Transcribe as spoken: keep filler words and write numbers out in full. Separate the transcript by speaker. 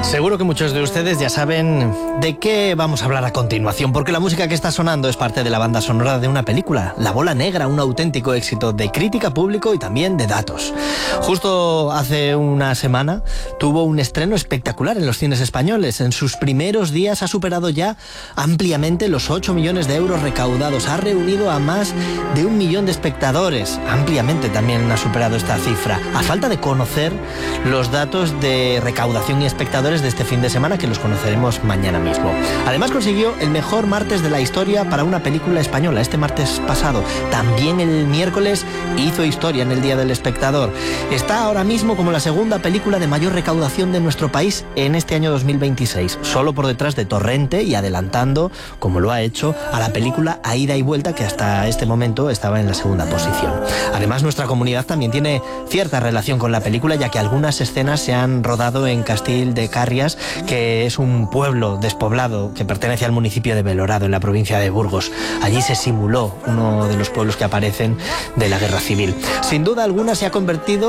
Speaker 1: Seguro que muchos de ustedes ya saben de qué vamos a hablar a continuación, porque la música que está sonando es parte de la banda sonora de una película, La Bola Negra, un auténtico éxito de crítica, público y también de datos. Justo hace una semana tuvo un estreno espectacular en los cines españoles. En sus primeros días ha superado ya ampliamente los ocho millones de euros recaudados. Ha reunido a más de un millón de espectadores. Ampliamente también ha superado esta cifra. A falta de conocer los datos de recaudación y espectadores de este fin de semana, que los conoceremos mañana mismo. Además consiguió el mejor martes de la historia para una película española, este martes pasado. También el miércoles hizo historia en el Día del Espectador. Está ahora mismo como la segunda película de mayor recaudación de nuestro país en este año dos mil veintiséis, solo por detrás de Torrente y adelantando, como lo ha hecho, a la película A Ida y Vuelta, que hasta este momento estaba en la segunda posición. Además, nuestra comunidad también tiene cierta relación con la película, ya que algunas escenas se han rodado en Castil de Carrias, que es un pueblo despoblado que pertenece al municipio de Belorado, en la provincia de Burgos. Allí se simuló uno de los pueblos que aparecen de la Guerra Civil. Sin duda alguna se ha convertido